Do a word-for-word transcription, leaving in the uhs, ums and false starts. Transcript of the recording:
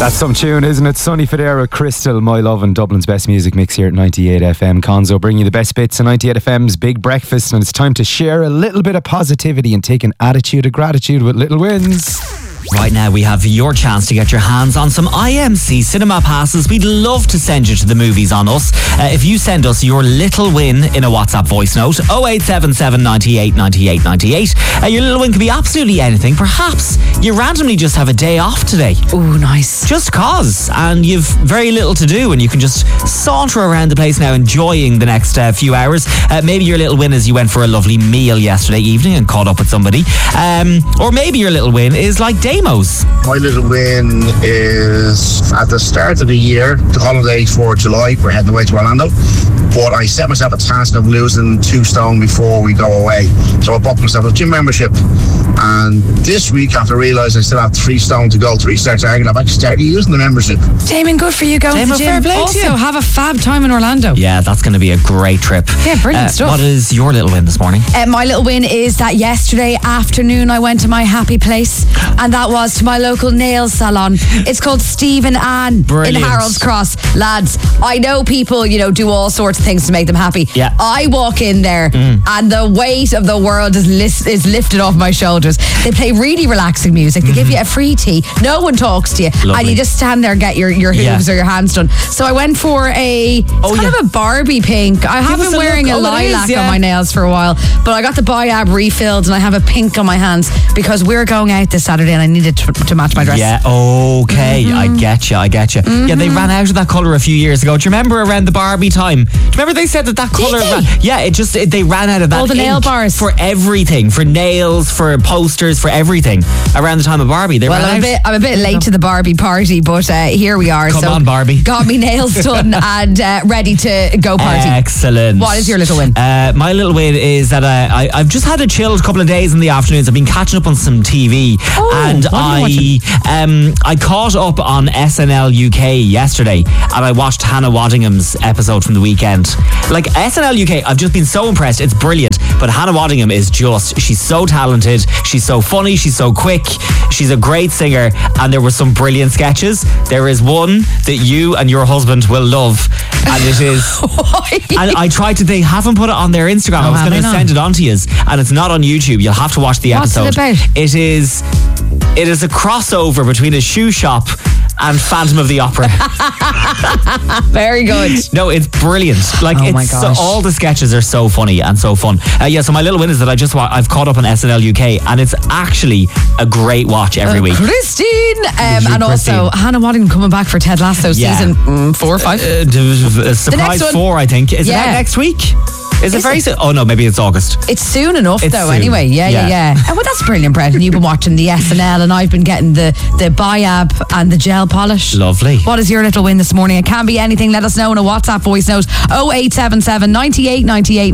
That's some tune, isn't it? Sonny Fodera, Crystal, My Love, and Dublin's best music mix here at ninety-eight F M. Conzo bringing you the best bits of ninety-eight F M's Big Breakfast, and it's time to share a little bit of positivity and take an attitude of gratitude with little wins. Right now we have your chance to get your hands on some I M C cinema passes. We'd love to send you to the movies on us. Uh, if you send us your little win in a WhatsApp voice note, oh eight seven seven, ninety-eight, ninety-eight, ninety-eight. Uh, your little win could be absolutely anything. Perhaps you randomly just have a day off today. Oh, nice. Just cause. And you've very little to do and you can just saunter around the place now enjoying the next uh, few hours. Uh, maybe your little win is you went for a lovely meal yesterday evening and caught up with somebody. Um, or maybe your little win is like Damos. My little win is at the start of the year, the holiday for July, we're heading away to Orlando, but I set myself a task of losing two stone before we go away. So I bought myself a gym membership, and this week after I realised I still have three stone to go, three starts arguing, I've actually started using the membership. Damon, good for you going Damon, to the fair gym. play to Also, you. have a fab time in Orlando. Yeah, that's going to be a great trip. Yeah, brilliant Uh, stuff. What is your little win this morning? Uh, my little win is that yesterday afternoon I went to my happy place, and that was to my local nails salon. It's called Steve and Anne Brilliant. in Harold's Cross. Lads, I know people, you know, do all sorts of things to make them happy. Yeah. I walk in there Mm. and the weight of the world is, lis- is lifted off my shoulders. They play really relaxing music. They give you a free tea. No one talks to you. Lovely. And you just stand there and get your, your hooves Yeah. or your hands done. So I went for a, it's Oh, kind yeah. of a Barbie pink. I have us been a wearing look. a Oh, it is, lilac yeah. on my nails for a while, but I got the Biab refilled and I have a pink on my hands because we're going out this Saturday and I needed to, to match my dress. Yeah, okay, I get you, I get you. Yeah, they ran out of that colour a few years ago. Do you remember around the Barbie time? Do you remember they said that that colour... they? Ran, yeah, it just, it, they ran out of that All the nail ink bars. for everything, for nails, for posters, for everything. Around the time of Barbie, they Well, ran I'm a out. bit, I'm a bit late to the Barbie party, but uh, here we are. Come so on, Barbie. Got me nails done and uh, ready to go party. Excellent. What is your little win? Uh, my little win is that I, I, I've just had a chilled couple of days in the afternoons. I've been catching up on some T V. Oh, and what are you I um, I caught up on S N L U K yesterday and I watched Hannah Waddingham's episode from the weekend. Like S N L U K, I've just been so impressed. It's brilliant. But Hannah Waddingham is just, she's so talented. She's so funny. She's so quick. She's a great singer. And there were some brilliant sketches. There is one that you and your husband will love. And it is... and I tried to, they haven't put it on their Instagram. Oh, I was have going they to not? send it on to you. And it's not on YouTube. You'll have to watch the What's it episode. about? It is... It is a crossover between a shoe shop and Phantom of the Opera. Very good. No, it's brilliant. Like, Oh it's my so, gosh. all the sketches are so funny and so fun. Uh, yeah, so my little win is that I just wa- I've caught up on S N L U K, and it's actually a great watch every Uh, week. Christine. Um, Christine. and also Hannah Waddingham coming back for Ted Lasso Yeah. season mm, four or five. Uh, d- uh, surprise one. four, I think. Is Yeah. it out next week? Is, it Is very it? soon? Oh no, maybe it's August. It's soon enough, It's though. soon. Anyway, yeah, yeah, Yeah. yeah. Oh, well, that's brilliant, Brendan. You've been watching the S N L, and I've been getting the the Biab and the gel polish. Lovely. What is your little win this morning? It can be anything. Let us know in a WhatsApp voice note: oh eight seven seven, ninety-eight, ninety-eight.